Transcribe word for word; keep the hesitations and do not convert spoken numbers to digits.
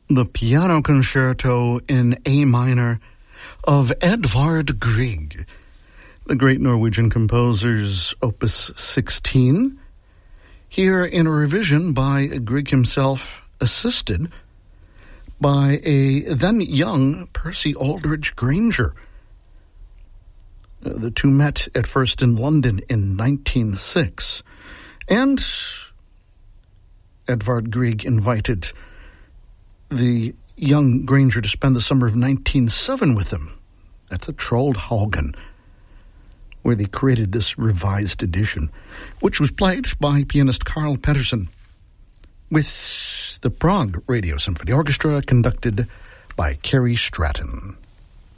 the piano concerto in A minor of Edvard Grieg, the great Norwegian composer's Opus sixteen, here in a revision by Grieg himself, assisted by a then young Percy Aldridge Granger. The two met at first in London in nineteen oh six, and Edvard Grieg invited the young Granger to spend the summer of nineteen oh seven with him at the Troldhaugen, where they created this revised edition, which was played by pianist Carl Pettersson with the Prague Radio Symphony Orchestra, conducted by Kerry Stratton.